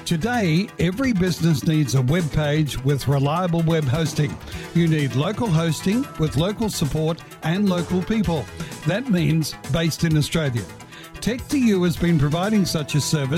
Today, every business needs a web page with reliable web hosting. You need local hosting with local support and local people. That means based in Australia. Tech2U has been providing such a service